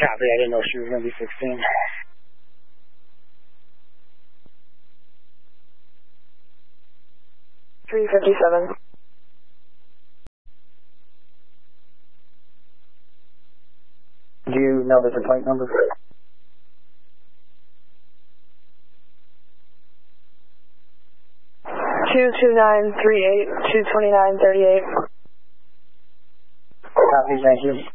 Copy, I didn't know she was going to be 16. $357. Do you know the complaint number? 22938, 22938. Copy, thank you.